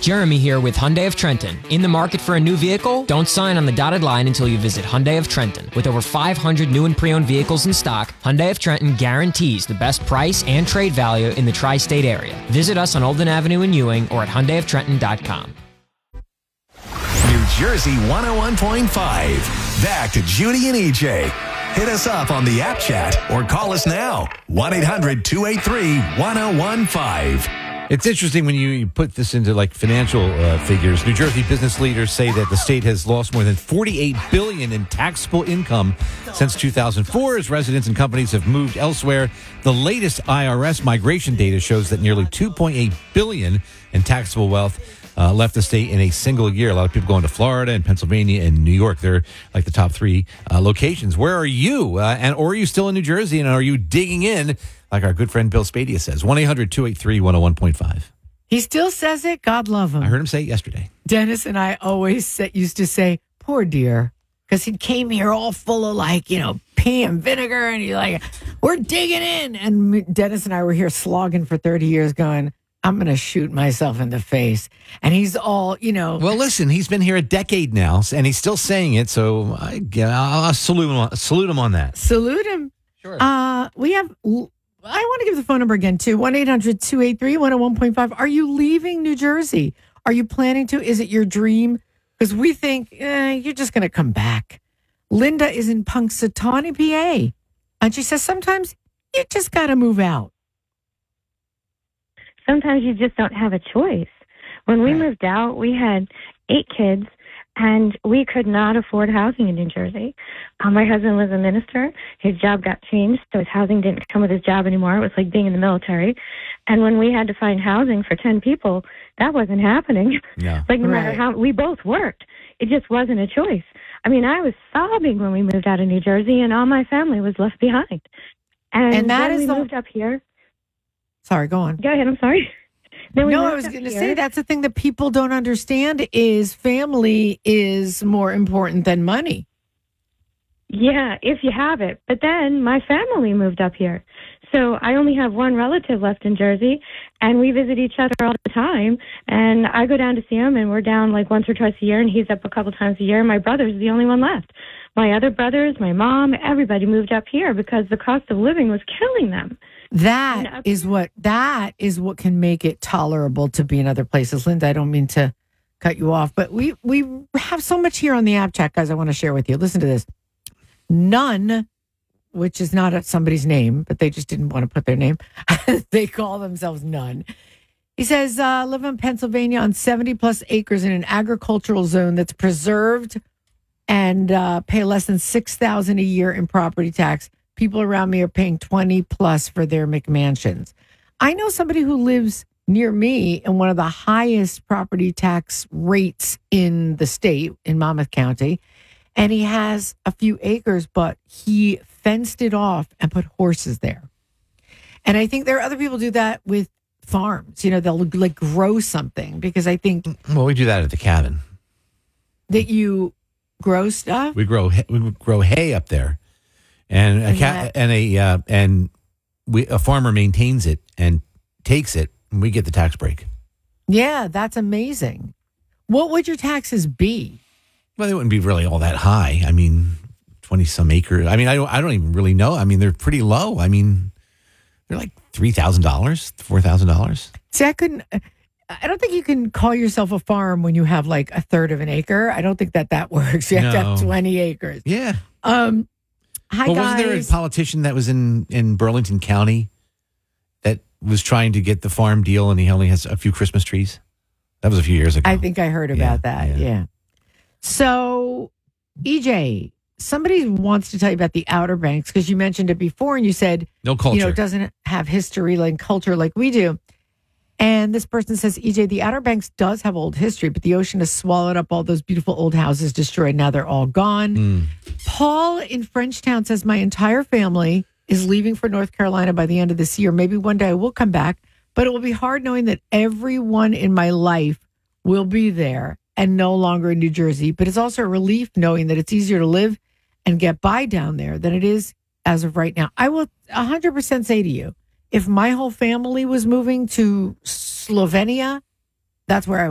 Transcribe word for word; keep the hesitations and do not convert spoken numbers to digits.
Jeremy here with Hyundai of Trenton. In the market for a new vehicle? Don't sign on the dotted line until you visit Hyundai of Trenton. With over five hundred new and pre-owned vehicles in stock, Hyundai of Trenton guarantees the best price and trade value in the tri-state area. Visit us on Olden Avenue in Ewing or at Hyundai of Trenton dot com. New Jersey one oh one point five. Back to Judy and E J. Hit us up on the app chat or call us now. one eight hundred two eight three one oh one five. It's interesting when you put this into like financial uh, figures. New Jersey business leaders say that the state has lost more than forty-eight billion dollars in taxable income since two thousand four as residents and companies have moved elsewhere. The latest I R S migration data shows that nearly two point eight billion dollars in taxable wealth Uh, left the state in a single year. A lot of people going to Florida and Pennsylvania and New York. They're like the top three uh, locations. Where are you? Uh, and or are you still in New Jersey? And are you digging in, like our good friend Bill Spadia says? one eight hundred two eight three one oh one point five. He still says it. God love him. I heard him say it yesterday. Dennis and I always say, used to say, poor dear, because he came here all full of like, you know, pee and vinegar. And he's like, we're digging in. And Dennis and I were here slogging for thirty years going, I'm going to shoot myself in the face. And he's all, you know. Well, listen, he's been here a decade now, and he's still saying it. So I, I'll, I'll salute him, on, salute him on that. Salute him. Sure. Uh, we have, I want to give the phone number again, too. one eight hundred two eight three one oh one point five. Are you leaving New Jersey? Are you planning to? Is it your dream? Because we think eh, you're just going to come back. Linda is in Punxsutawney, P A. And she says sometimes you just got to move out. Sometimes you just don't have a choice. When we moved out, we had eight kids, and we could not afford housing in New Jersey. Um, my husband was a minister. His job got changed, so his housing didn't come with his job anymore. It was like being in the military. And when we had to find housing for ten people, that wasn't happening. Yeah. Like, no Right. matter how, we both worked. It just wasn't a choice. I mean, I was sobbing when we moved out of New Jersey, and all my family was left behind. And, And that when is we the- moved up here. Sorry, go on. Go ahead, I'm sorry. Then we No, I moved was up going to here. say that's the thing that people don't understand is family is more important than money. Yeah, if you have it. But then my family moved up here. So I only have one relative left in Jersey, and we visit each other all the time. And I go down to see him, and we're down like once or twice a year, and he's up a couple times a year. My brother's the only one left. My other brothers, my mom, everybody moved up here because the cost of living was killing them. That And- is what that is what can make it tolerable to be in other places. Linda, I don't mean to cut you off, but we we have so much here on the app chat, guys. I want to share with you. Listen to this. None, which is not somebody's name, but they just didn't want to put their name. They call themselves None. He says, uh, live in Pennsylvania on seventy plus acres in an agricultural zone that's preserved and uh, pay less than six thousand dollars a year in property tax. People around me are paying twenty plus for their McMansions. I know somebody who lives near me in one of the highest property tax rates in the state in Monmouth County. And he has a few acres, but he fenced it off and put horses there. And I think there are other people who do that with farms. You know, they'll like grow something because I think Well, we do that at the cabin. that you grow stuff. We grow hay- we grow hay up there, and a And cat that- and a uh, and we a farmer maintains it and takes it, and we get the tax break. Yeah, that's amazing. What would your taxes be? Well, they wouldn't be really all that high. I mean, twenty some acres. I mean, I don't I don't even really know. I mean, they're pretty low. I mean, they're like three thousand dollars, four thousand dollars. See, I couldn't. I don't think you can call yourself a farm when you have like a third of an acre. I don't think that that works. You have to have No. twenty acres. Yeah. Um, hi Well, guys. wasn't there a politician that was in, in Burlington County that was trying to get the farm deal and he only has a few Christmas trees? That was a few years ago. I think I heard about Yeah, that. yeah. Yeah. So, E J, somebody wants to tell you about the Outer Banks because you mentioned it before and you said, no culture. you know, it doesn't have history like culture like we do. And this person says, E J, the Outer Banks does have old history, but the ocean has swallowed up all those beautiful old houses destroyed. Now they're all gone. Mm. Paul in Frenchtown says, my entire family is leaving for North Carolina by the end of this year. Maybe one day I will come back, but it will be hard knowing that everyone in my life will be there and no longer in New Jersey. But it's also a relief knowing that it's easier to live and get by down there than it is as of right now. I will one hundred percent say to you, if my whole family was moving to Slovenia, that's where I